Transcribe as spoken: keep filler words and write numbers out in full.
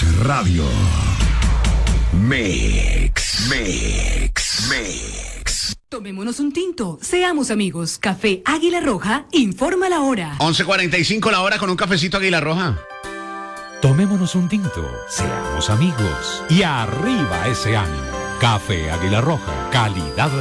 Radio. Mix, Mix, Mix. Tomémonos un tinto, seamos amigos. Café Águila Roja, informa la hora. once cuarenta y cinco la hora con un cafecito Águila Roja. Tomémonos un tinto, seamos amigos y arriba ese ánimo. Café Águila Roja, calidad